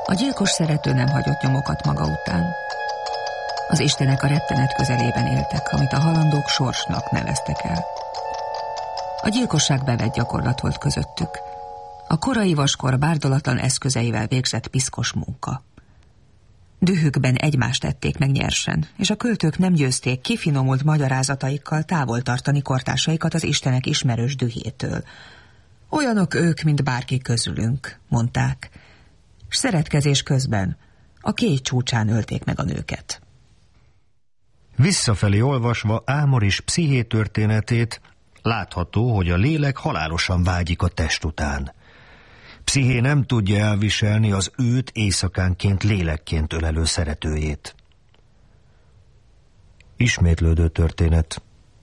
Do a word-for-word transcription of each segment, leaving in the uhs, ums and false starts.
A gyilkos szerető nem hagyott nyomokat maga után. Az istenek a rettenet közelében éltek, amit a halandók sorsnak neveztek el. A gyilkosság bevett gyakorlat volt közöttük. A korai vaskor bárdolatlan eszközeivel végzett piszkos munka. Dühükben egymást ették meg nyersen, és a költők nem győzték kifinomult magyarázataikkal távol tartani kortársaikat az istenek ismerős dühétől. Olyanok ők, mint bárki közülünk, mondták, s szeretkezés közben a kéj csúcsán ölték meg a nőket. Visszafelé olvasva Ámoris psziché történetét, látható, hogy a lélek halálosan vágyik a test után. Psziché nem tudja elviselni az őt éjszakánként lélekként ölelő szeretőjét. Ismétlődő történet.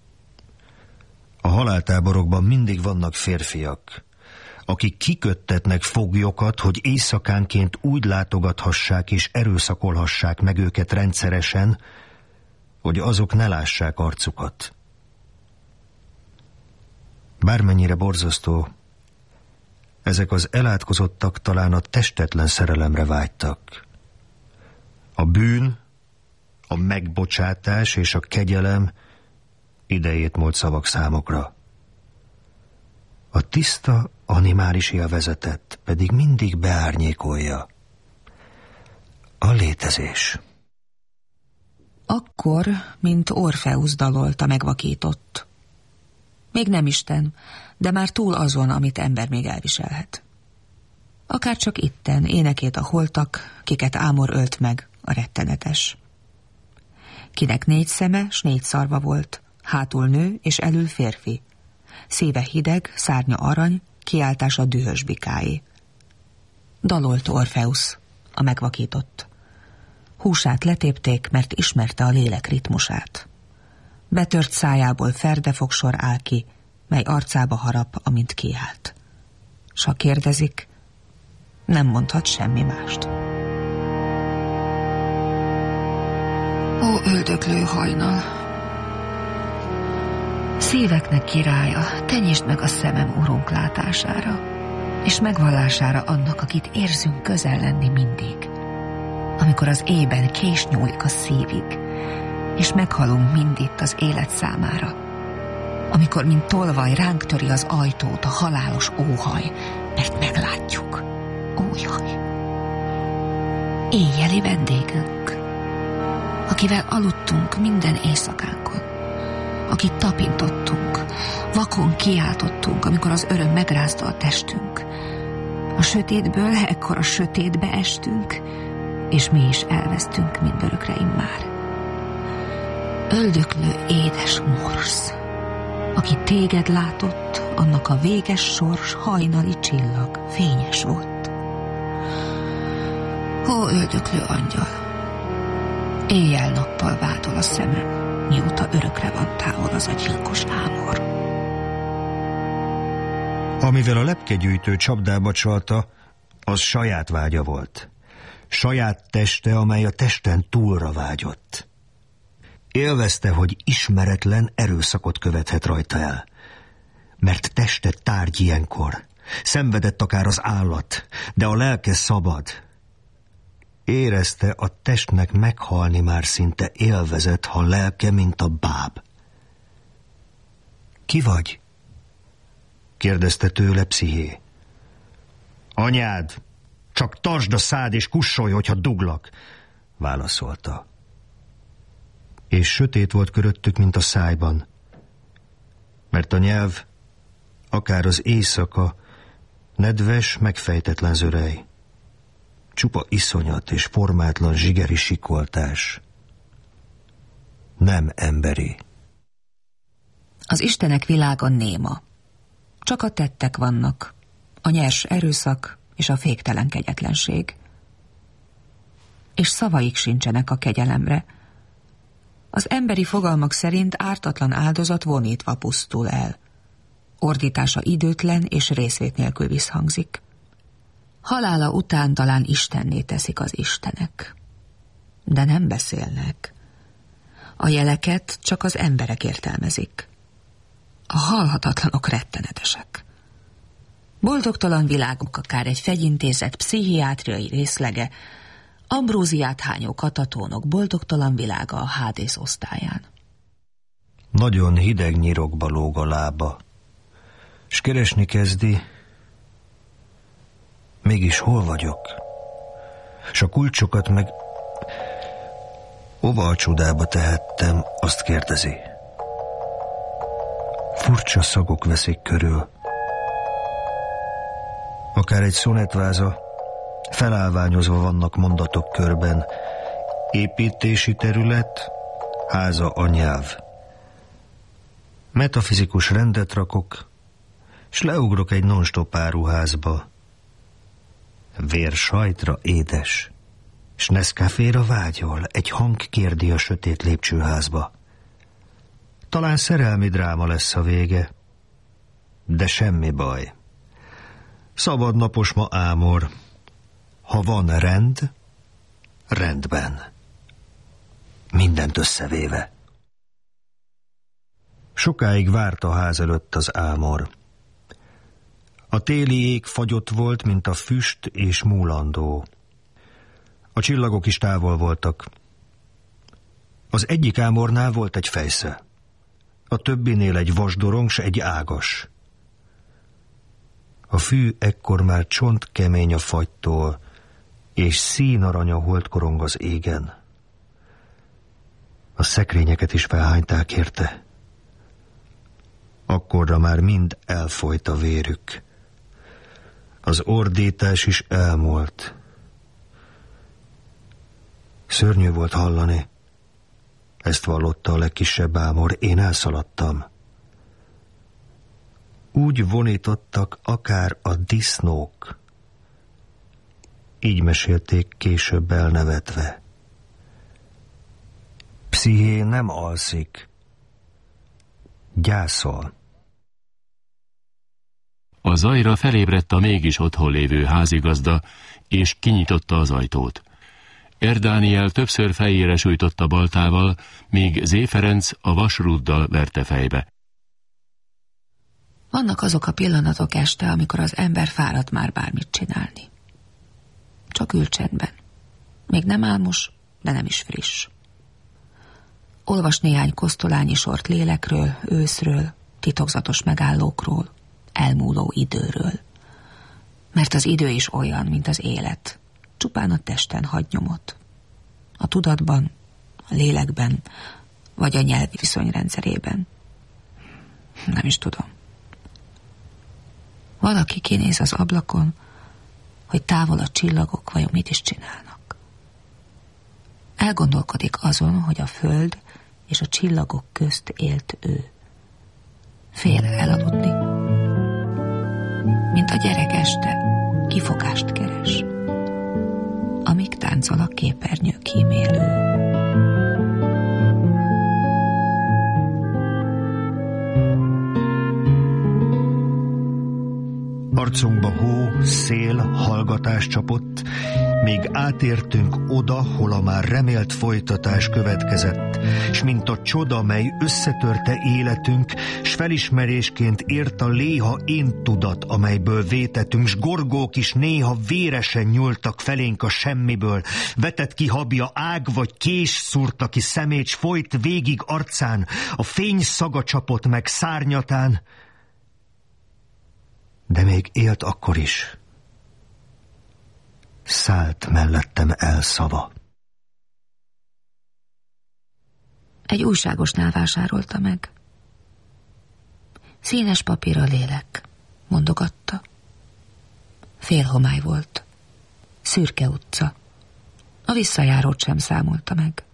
A haláltáborokban mindig vannak férfiak, akik kiköttetnek foglyokat, hogy éjszakánként úgy látogathassák és erőszakolhassák meg őket rendszeresen, hogy azok ne lássák arcukat. Bármennyire borzasztó, ezek az elátkozottak talán a testetlen szerelemre vágytak. A bűn, a megbocsátás és a kegyelem idejét múlt szavak számokra. A tiszta animális élvezetet pedig mindig beárnyékolja a létezés. Akkor, mint Orfeusz dalolta megvakított. Még nem Isten, de már túl azon, amit ember még elviselhet. Akár csak itten énekét a holtak, kiket Ámor ölt meg, a rettenetes. Kinek négy szeme, s négy szarva volt, hátul nő és elül férfi. Szíve hideg, szárnya arany, kiáltása dühös bikáé. Dalolt Orfeusz, a megvakított. Húsát letépték, mert ismerte a lélek ritmusát. Betört szájából ferdefogsor áll ki, mely arcába harap, amint kiállt. S ha kérdezik, nem mondhat semmi mást. Ó, öldöklő hajnal! Szíveknek királya, tenyisd meg a szemem urunk látására, és megvallására annak, akit érzünk közel lenni mindig. Amikor az éjben kés nyúlik a szívig, és meghalunk minditt az élet számára. Amikor, mint tolvaj, ránk töri az ajtót a halálos óhaj, mert meglátjuk. Ójaj! Éjjeli vendégünk, akivel aludtunk minden éjszakánkon, akit tapintottunk, vakon kiáltottunk, amikor az öröm megrázta a testünk. A sötétből ekkor a sötétbe estünk, és mi is elvesztünk mindörökre immár. Öldöklő édes morsz, aki téged látott, annak a véges sors hajnali csillag fényes volt. Ó, öldöklő angyal, éjjel-nappal vádol a szemem, mióta örökre van távol az a gyilkos Ámor. Amivel a lepkegyűjtő csapdába csalta, az saját vágya volt. Saját teste, amely a testen túlra vágyott. Élvezte, hogy ismeretlen erőszakot követhet rajta el. Mert teste tárgy ilyenkor. Szenvedett akár az állat, de a lelke szabad. Érezte, a testnek meghalni már szinte élvezet, ha lelke, mint a báb. Ki vagy? Kérdezte tőle Psziché. Anyád, csak tartsd a szád és kussolj, hogyha duglak, válaszolta. És sötét volt köröttük, mint a szájban, mert a nyelv, akár az éjszaka, nedves, megfejtetlen zörej. Csupa iszonyat és formátlan zsigeri sikoltás. Nem emberi. Az istenek világa néma. Csak a tettek vannak, a nyers erőszak és a féktelen kegyetlenség. És szavaik sincsenek a kegyelemre. Az emberi fogalmak szerint ártatlan áldozat vonítva pusztul el. Ordítása időtlen és részvét nélkül visszhangzik. Halála után talán istenné teszik az istenek. De nem beszélnek. A jeleket csak az emberek értelmezik. A halhatatlanok rettenetesek. Boldogtalan világok akár egy fegyintézet pszichiátriai részlege, Ambróziát hányó katatónok boldogtalan világa a Hádész osztályán. Nagyon hideg nyirokba lóg a lába, s keresni kezdi, mégis hol vagyok? S a kulcsokat meg hova a csodába tehettem, azt kérdezi. Furcsa szagok veszik körül. Akár egy szonetváza, felállványozva vannak mondatok körben. Építési terület, háza a nyelv. Metafizikus rendet rakok, s leugrok egy non-stop áruházba. Vér sajtra édes, s Nescaféra vágyol, egy hang kérdi a sötét lépcsőházba. Talán szerelmi dráma lesz a vége, de semmi baj. Szabadnapos ma ámor. Ha van rend, rendben. Mindent összevéve. Sokáig várt a ház előtt az ámor. A téli ég fagyott volt, mint a füst és múlandó. A csillagok is távol voltak. Az egyik ámornál volt egy fejsze. A többinél egy vasdorong, s egy ágas. A fű ekkor már csont kemény a fagytól, és színarany a holdkorong az égen. A szekrényeket is felhányták érte. Akkorra már mind elfolyt a vérük. Az ordítás is elmúlt. Szörnyű volt hallani. Ezt vallotta a legkisebb ámor, én elszaladtam. Úgy vonítottak akár a disznók. Így mesélték később elnevetve. Psziché nem alszik, gyászol. A zajra felébredt a mégis otthon lévő házigazda, és kinyitotta az ajtót. Erdániel többször fejére sújtotta baltával, míg Zé Ferenc a vasrúddal verte fejbe. Vannak azok a pillanatok este, amikor az ember fáradt már bármit csinálni. Csak ül csendben. Még nem álmos, de nem is friss. Olvas néhány kosztolányi sort lélekről, őszről, titokzatos megállókról, elmúló időről. Mert az idő is olyan, mint az élet. Csupán a testen hagy nyomot. A tudatban, a lélekben, vagy a nyelvi viszonyrendszerében. Nem is tudom. Valaki kinéz az ablakon, hogy távol a csillagok vajon mit is csinálnak. Elgondolkodik azon, hogy a föld és a csillagok közt élt ő. Fél elaludni. Mint a gyerek este kifogást keres, amíg táncol a képernyő kímélő. Arcunkba hó, szél, hallgatás csapott, még átértünk oda, hol a már remélt folytatás következett, s mint a csoda, mely összetörte életünk, s felismerésként ért a léha én tudat, amelyből vétetünk, s gorgók is néha véresen nyúltak felénk a semmiből, vetett ki habja ág vagy kés szúrta ki szemét, s folyt végig arcán, a fény szaga csapott meg szárnyatán, de még élt akkor is. Szállt mellettem el szava. Egy újságosnál vásárolta meg. Színes papír a lélek, mondogatta. Félhomály volt. Szürke utca. A visszajárót sem számolta meg.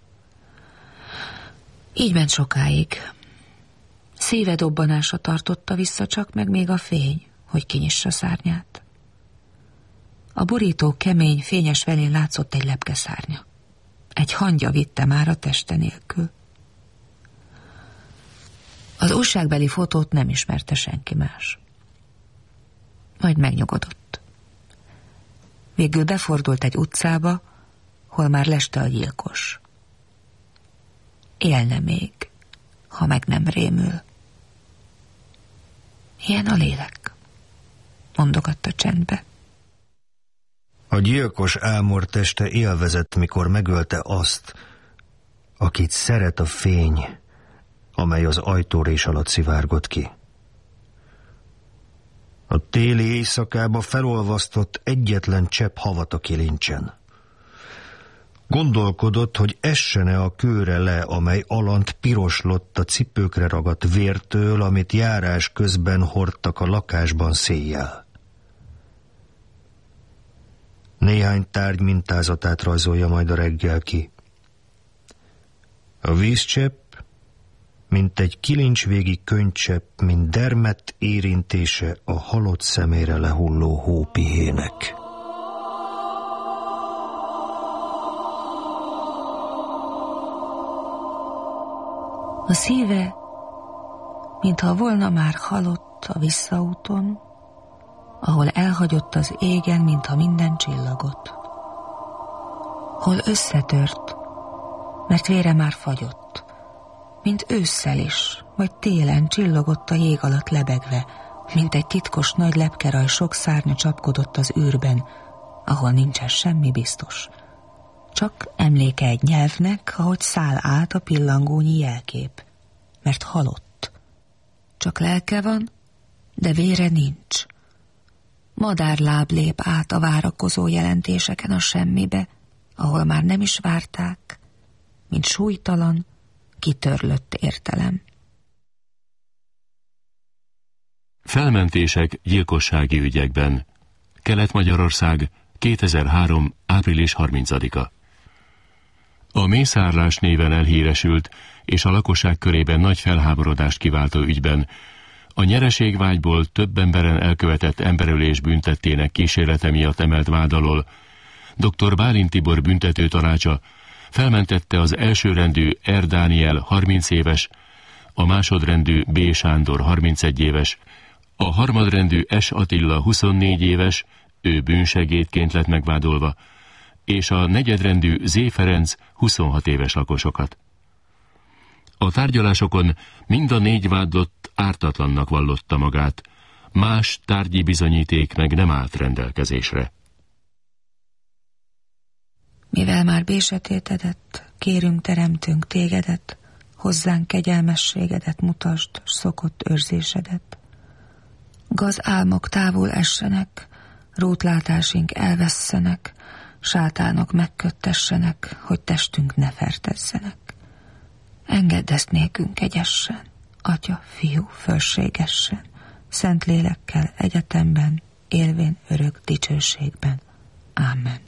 Így ment sokáig. Szíve dobbanása tartotta vissza csak meg még a fény, hogy kinyissa szárnyát. A borító kemény, fényes velén látszott egy lepkeszárnya. Egy hangya vitte már a teste nélkül. Az újságbeli fotót nem ismerte senki más. Majd megnyugodott. Végül befordult egy utcába, hol már leste a gyilkos. Élne még, ha meg nem rémül. Ilyen a lélek. mondogatta csendbe. A gyilkos Ámor teste élvezett, mikor megölte azt, akit szeret a fény, amely az ajtórés alatt szivárgott ki. A téli éjszakába felolvasztott egyetlen csepp havat a kilincsen. Gondolkodott, hogy essene a kőre le, amely alant piroslott a cipőkre ragadt vértől, amit járás közben hordtak a lakásban széjjel. Néhány tárgy mintázatát rajzolja majd a reggel ki. A vízcsepp, mint egy kilincsvégi könycsepp, mint dermedt érintése a halott szemére lehulló hópihének. A szíve, mintha volna már halott a visszaúton, ahol elhagyott az égen, mintha minden csillagott. Hol összetört, mert vére már fagyott, mint ősszel is, vagy télen csillogott a jég alatt lebegve, mint egy titkos nagy lepkeraj sok szárnya csapkodott az űrben, ahol nincsen semmi biztos. Csak emléke egy nyelvnek, ahogy száll át a pillangónyi jelkép, mert halott. Csak lelke van, de vére nincs. Madárláb lép át a várakozó jelentéseken a semmibe, ahol már nem is várták, mint súlytalan, kitörlött értelem. Felmentések gyilkossági ügyekben. Kelet-Magyarország, kétezer-három. április harmincadika. A mészárlás néven elhíresült és a lakosság körében nagy felháborodást kiváltó ügyben a nyereségvágyból több emberen elkövetett emberölés büntettének kísérlete miatt emelt vád alól dr. Bálint Tibor büntető tanácsa felmentette az elsőrendű R. Dániel harminc éves, a másodrendű B. Sándor harmincegy éves, a harmadrendű S. Attila huszonnégy éves, ő bűnsegédként lett megvádolva, és a negyedrendű Z. Ferenc huszonhat éves lakosokat. A tárgyalásokon mind a négy vádlott ártatlannak vallotta magát, más tárgyi bizonyíték meg nem állt rendelkezésre. Mivel már bésetétedett, kérünk teremtünk tégedet, hozzánk kegyelmességedet mutasd, s szokott őrzésedet. Gaz álmok távol essenek, rótlátásink elvesszenek, sátánok megköttessenek, hogy testünk ne fertezzenek. Engedd ezt nékünk kegyessen, Atya, Fiú, fölségessen, Szent Lélekkel egyetemben, élvén örök dicsőségben. Ámen.